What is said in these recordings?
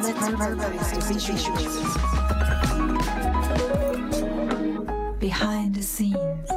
Behind the scenes。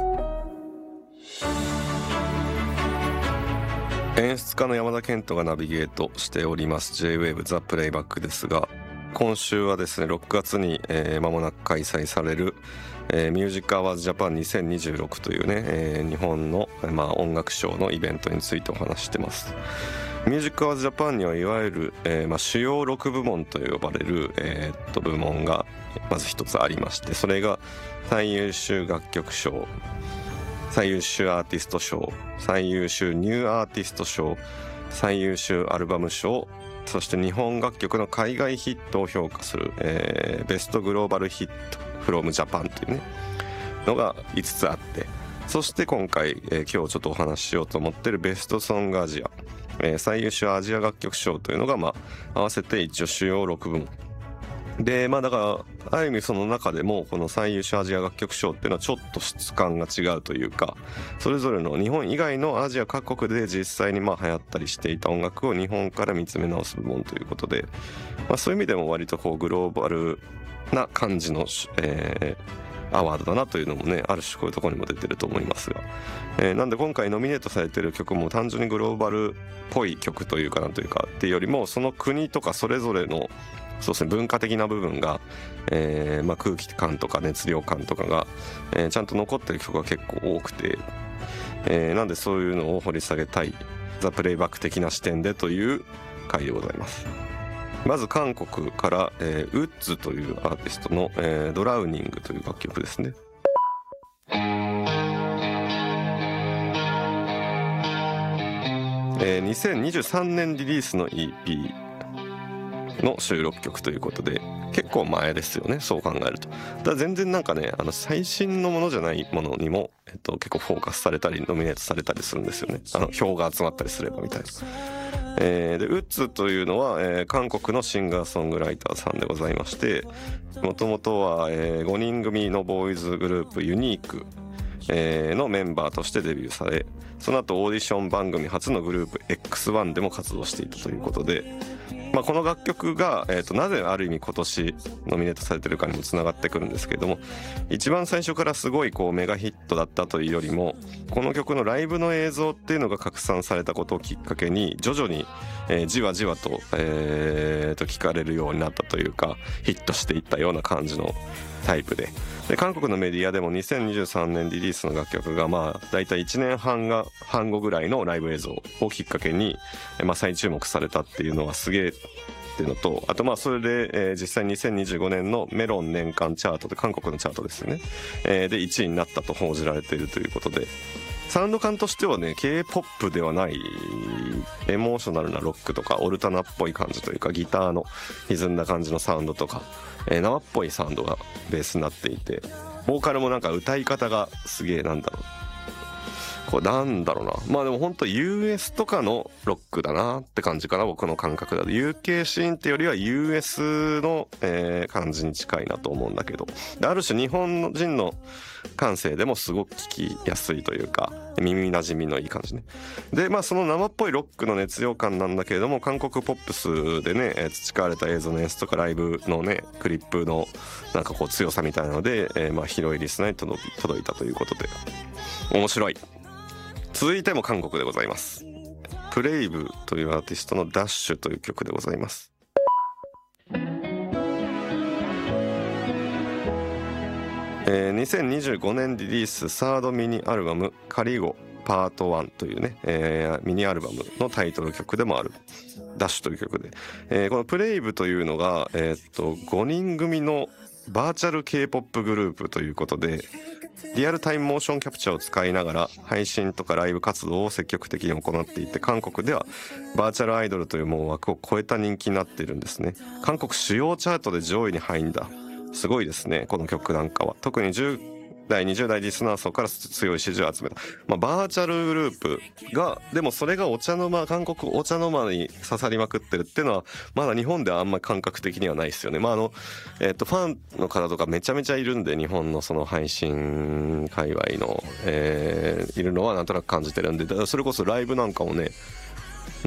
演出家の山田健人がナビゲートしております J-Wave The Playback ですが、今週はですね6月に間もなく開催されるミュージックアワーズジャパン2026というね、日本の、音楽賞のイベントについてお話してます。ミュージックアワーズジャパンにはいわゆる、主要6部門と呼ばれる、部門がまず一つありまして、それが最優秀楽曲賞、最優秀アーティスト賞、最優秀ニューアーティスト賞、最優秀アルバム賞、そして日本楽曲の海外ヒットを評価する、ベストグローバルヒットフロムジャパンというねのが5つあって、そして今回、今日ちょっとお話ししようと思っているベストソングアジア、最優秀アジア楽曲賞というのが、合わせて一応主要6部門で、だからある意味その中でもこの最優秀アジア楽曲賞っていうのはちょっと質感が違うというか、それぞれの日本以外のアジア各国で実際に流行ったりしていた音楽を日本から見つめ直す部門ということで、そういう意味でも割とこうグローバルな感じの、アワードだなというのもね、ある種こういうところにも出てると思いますが、なんで今回ノミネートされてる曲も単純にグローバルっぽい曲というかなんというかっていうよりも、その国とかそれぞれのそうですね、文化的な部分が、空気感とか熱量感とかが、ちゃんと残ってる曲が結構多くて、なんでそういうのを掘り下げたいザ・プレイバック的な視点でという回でございます。まず韓国から、ウッズというアーティストの、ドラウニングという楽曲ですね。2023年リリースの EPの収録曲ということで、結構前ですよね、そう考えると。だから全然なんかね、最新のものじゃないものにも、結構フォーカスされたりノミネートされたりするんですよね。票が集まったりすればみたいな。でウッズというのは、韓国のシンガーソングライターさんでございまして、もともとは、5人組のボーイズグループユニークのメンバーとしてデビューされ、その後オーディション番組初のグループ X1 でも活動していたということで、この楽曲が、なぜある意味今年ノミネートされてるかにもつながってくるんですけれども、一番最初からすごいこうメガヒットだったというよりも、この曲のライブの映像っていうのが拡散されたことをきっかけに徐々に、じわじわと、聞かれるようになったというか、ヒットしていったような感じのタイプで、韓国のメディアでも2023年リリースの楽曲がだいたい1年半後ぐらいのライブ映像をきっかけに、再注目されたっていうのはすげえっていうのと、あとそれで、実際2025年のメロン年間チャートで、韓国のチャートですよね、で1位になったと報じられているということで、サウンド感としてはね K-POP ではないエモーショナルなロックとかオルタナっぽい感じというか、ギターの歪んだ感じのサウンドとか、生っぽいサウンドがベースになっていて、ボーカルもなんか歌い方がすげえなんだろうな、でも本当 US とかのロックだなって感じかな、僕の感覚だと。 UK シーンってよりは US の、感じに近いなと思うんだけど、ある種日本人の感性でもすごく聞きやすいというか、耳なじみのいい感じね。でその生っぽいロックの熱量感なんだけれども、韓国ポップスでね培われた映像の演出とかライブのねクリップのなんかこう強さみたいなので、広いリスナーに届いたということで面白い。続いても韓国でございます。プレイブというアーティストのダッシュという曲でございます。2025年リリースサードミニアルバムカリゴパート1というね、ミニアルバムのタイトル曲でもあるダッシュという曲で、このプレイブというのが、5人組のバーチャル K-POP グループということで、リアルタイムモーションキャプチャーを使いながら配信とかライブ活動を積極的に行っていて、韓国ではバーチャルアイドルというもう枠を超えた人気になっているんですね。韓国主要チャートで上位に入るんだ。すごいですね、この曲なんかは。特に10代20代リスナー層から強い支持を集めた、バーチャルグループが、でもそれが韓国お茶の間に刺さりまくってるっていうのはまだ日本ではあんまり感覚的にはないですよね。ファンの方とかめちゃめちゃいるんで、日本のその配信界隈の、いるのはなんとなく感じてるんで、それこそライブなんかもね